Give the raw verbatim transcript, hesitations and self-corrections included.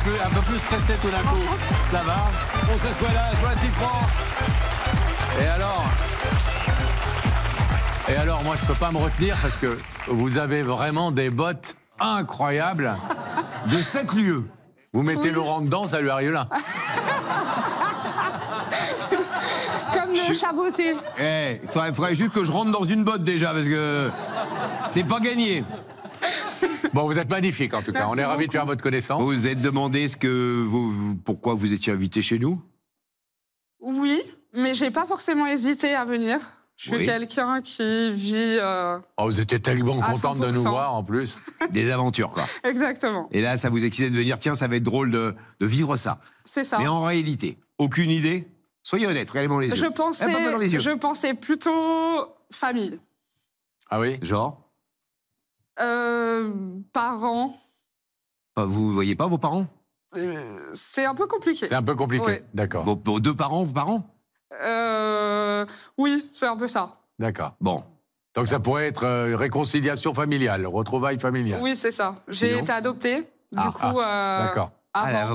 plus, un peu plus stressé tout d'un coup. Ça va? On s'assoit là, sur la petite croix. Et alors Et alors, moi, je peux pas me retenir parce que vous avez vraiment des bottes incroyables. De cinq lieues. Vous mettez Oui. Laurent dedans, ça lui arrive là. Comme le Je- chaboté. Eh, il faudrait, faudrait juste que je rentre dans une botte déjà, parce que c'est pas gagné. Bon, vous êtes magnifique en tout cas. Merci On est ravis de beaucoup. faire votre connaissance. Vous vous êtes demandé ce que vous, vous- pourquoi vous étiez invité chez nous? Oui, mais j'ai pas forcément hésité à venir. Je suis Oui. quelqu'un qui vit... euh, Oh, vous étiez tellement À contente de nous cent pour cent. voir en plus. Des aventures, quoi. Exactement. Et là, ça vous excitait de venir, tiens, ça va être drôle de, de vivre ça. C'est ça. Mais en réalité, aucune idée? Soyez honnête, regardez-moi les yeux. Je pensais, Eh, pas mal dans les yeux. je pensais plutôt famille. Ah oui? Genre, Euh, parents. euh, vous voyez pas vos parents? Euh, c'est un peu compliqué. C'est un peu compliqué. Ouais. D'accord. Vos, vos deux parents, vos parents? Euh, oui, c'est un peu ça. D'accord. Bon. Donc ça pourrait être euh, réconciliation familiale, retrouvailles familiales. Oui, c'est ça. J'ai Sinon été adoptée. Du Ah, coup, euh, D'accord. Ah, la avant.